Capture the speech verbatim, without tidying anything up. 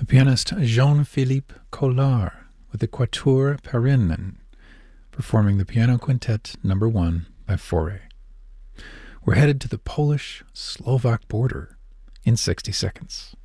The pianist Jean-Philippe Collard with the Quatuor Perinen performing the Piano Quintet number one by Fauré. We're headed to the Polish-Slovak border in sixty seconds.